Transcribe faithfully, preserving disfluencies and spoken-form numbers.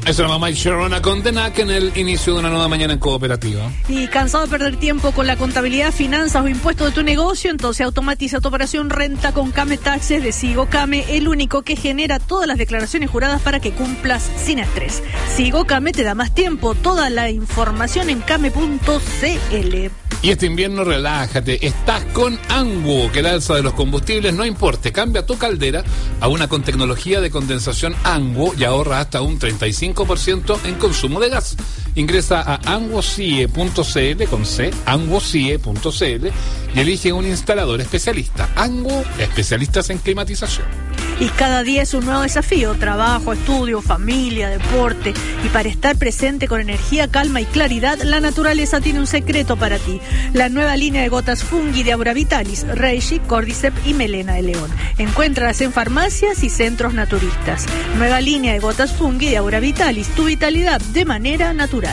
Esa era mamá y Sharona con The Knack en el inicio de una nueva mañana en Cooperativa. Y cansado de perder tiempo con la contabilidad, finanzas o impuestos de tu negocio, entonces automatiza tu operación renta con Came Taxes de Sigo Came, el único que genera todas las declaraciones juradas para que cumplas sin estrés. Sigo Came te da más tiempo. Toda la información en came punto c l. Y este invierno relájate, estás con Anguo, que el alza de los combustibles no importe. Cambia tu caldera a una con tecnología de condensación Anguo y ahorra hasta un treinta y cinco por ciento en consumo de gas. Ingresa a anguocie punto c l con C, anguocie punto c l y elige un instalador especialista. Anguo, especialistas en climatización. Y cada día es un nuevo desafío, trabajo, estudio, familia, deporte. Y para estar presente con energía, calma y claridad, la naturaleza tiene un secreto para ti. La nueva línea de gotas Fungi de Aura Vitalis, Reishi, Cordyceps y Melena de León. Encuéntralas en farmacias y centros naturistas. Nueva línea de gotas Fungi de Aura Vitalis, tu vitalidad de manera natural.